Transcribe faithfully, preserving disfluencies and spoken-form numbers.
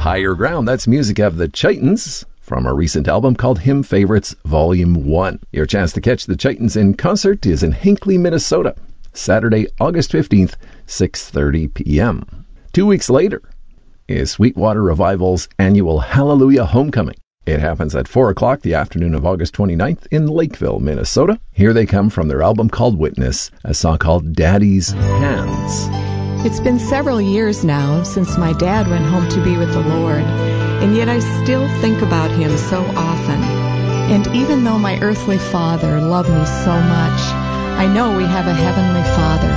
Higher Ground. That's music of the Chitons from a recent album called Hymn Favorites Volume one. Your chance to catch the Chitons in concert is in Hinckley, Minnesota, Saturday, August fifteenth, six thirty p.m. Two weeks later is Sweetwater Revival's annual Hallelujah Homecoming. It happens at four o'clock the afternoon of August twenty-ninth in Lakeville, Minnesota. Here they come from their album called Witness, a song called Daddy's Hands. It's been several years now since my dad went home to be with the Lord, and yet I still think about him so often. And even though my earthly father loved me so much, I know we have a heavenly Father